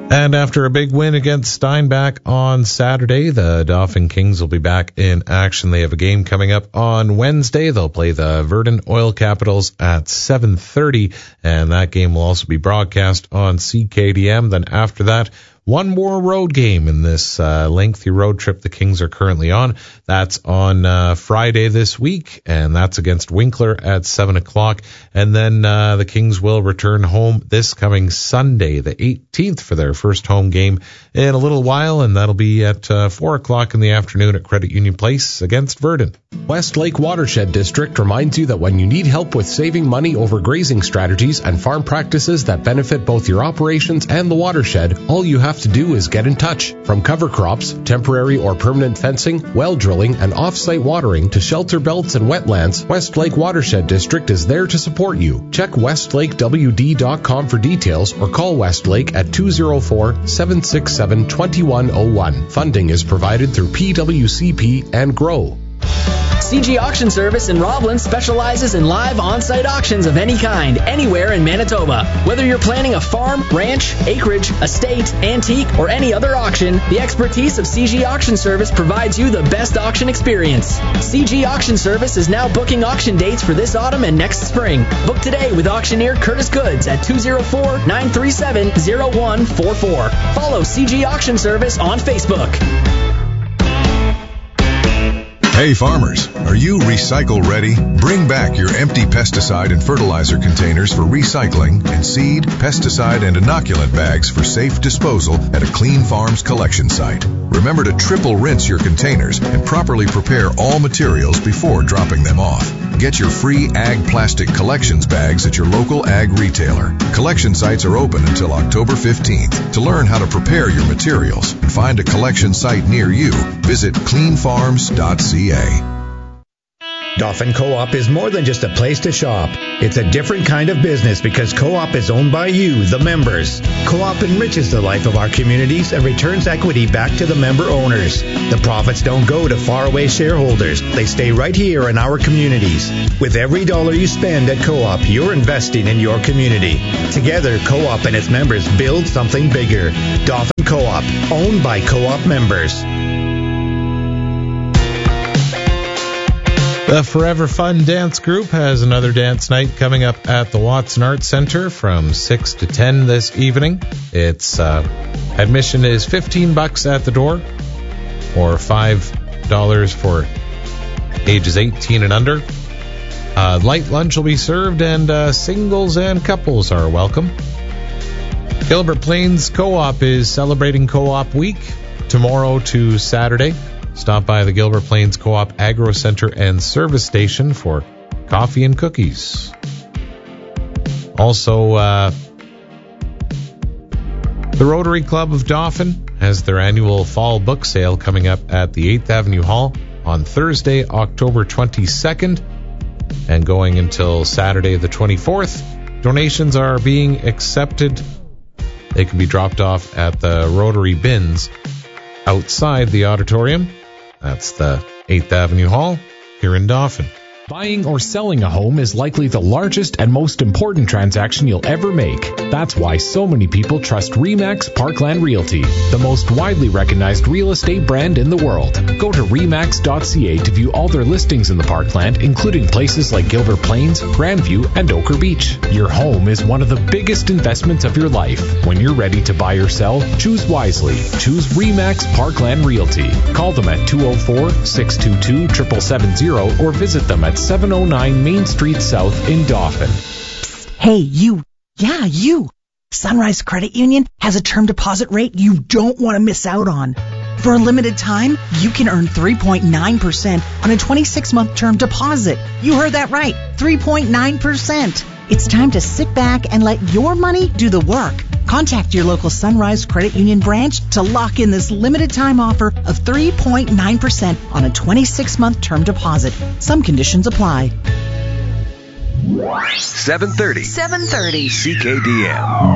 And after a big win against Steinbach on Saturday, the Dauphin Kings will be back in action. They have a game coming up on Wednesday. They'll play the Verdun Oil Capitals at 7:30, and that game will also be broadcast on CKDM. Then after that, one more road game in this lengthy road trip the Kings are currently on. That's on Friday this week, and that's against Winkler at 7 o'clock. And then the Kings will return home this coming Sunday, the 18th, for their first home game in a little while, and that'll be at 4 o'clock in the afternoon at Credit Union Place against Verdun. Westlake Watershed District reminds you that when you need help with saving money over grazing strategies and farm practices that benefit both your operations and the watershed, all you have to do is get in touch. From cover crops, temporary or permanent fencing, well drilling, and off-site watering to shelter belts and wetlands, Westlake Watershed District is there to support you. Check westlakewd.com for details or call Westlake at 204-767-2101. Funding is provided through PWCP and GROW. CG Auction Service in Roblin specializes in live on-site auctions of any kind, anywhere in Manitoba. Whether you're planning a farm, ranch, acreage, estate, antique, or any other auction, the expertise of CG Auction Service provides you the best auction experience. CG Auction Service is now booking auction dates for this autumn and next spring. Book today with auctioneer Curtis Goods at 204-937-0144. Follow CG Auction Service on Facebook. Hey farmers, are you recycle ready? Bring back your empty pesticide and fertilizer containers for recycling and seed, pesticide, and inoculant bags for safe disposal at a Clean Farms collection site. Remember to triple rinse your containers and properly prepare all materials before dropping them off. Get your free Ag Plastic Collections bags at your local ag retailer. Collection sites are open until October 15th. To learn how to prepare your materials and find a collection site near you, visit cleanfarms.ca. Dauphin Co-op is more than just a place to shop. It's a different kind of business because Co-op is owned by you, the members. Co-op enriches the life of our communities and returns equity back to the member owners. The profits don't go to faraway shareholders. They stay right here in our communities. With every dollar you spend at Co-op, you're investing in your community. Together, Co-op and its members build something bigger. Dauphin Co-op, owned by Co-op members. The Forever Fun Dance Group has another dance night coming up at the Watson Arts Center from 6 to 10 this evening. It's admission is $15 at the door, or $5 for ages 18 and under. Light lunch will be served, and singles and couples are welcome. Gilbert Plains Co-op is celebrating Co-op Week tomorrow to Saturday. Stop by the Gilbert Plains Co-op Agro Center and Service Station for coffee and cookies. Also, the Rotary Club of Dauphin has their annual fall book sale coming up at the 8th Avenue Hall on Thursday, October 22nd, and going until Saturday the 24th. Donations are being accepted. They can be dropped off at the Rotary bins outside the auditorium. That's the 8th Avenue Hall here in Dauphin. Buying or selling a home is likely the largest and most important transaction you'll ever make. That's why so many people trust RE/MAX Parkland Realty, the most widely recognized real estate brand in the world. Go to RE/MAX.ca to view all their listings in the Parkland, including places like Gilbert Plains, Grandview, and Ochre Beach. Your home is one of the biggest investments of your life. When you're ready to buy or sell, choose wisely. Choose RE/MAX Parkland Realty. Call them at 204-622-7770 or visit them at 709 Main Street South in Dauphin. Hey, you. Yeah, you. Sunrise Credit Union has a term deposit rate you don't want to miss out on. For a limited time, you can earn 3.9% on a 26-month term deposit. You heard that right, 3.9%. It's time to sit back and let your money do the work. Contact your local Sunrise Credit Union branch to lock in this limited time offer of 3.9% on a 26-month term deposit. Some conditions apply. 730 CKDM.